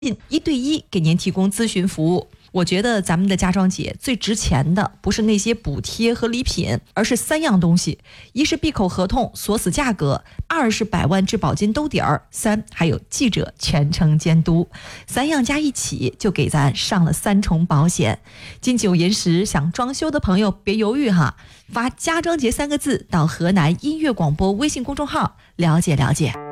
1对1给您提供咨询服务。我觉得咱们的家装节最值钱的不是那些补贴和礼品，而是3样东西：一是闭口合同锁死价格，2是100万质保金兜底儿，3还有记者全程监督。3样加一起就给咱上了3重保险。金九银十想装修的朋友别犹豫发家装节3个字到河南音乐广播微信公众号了解了解。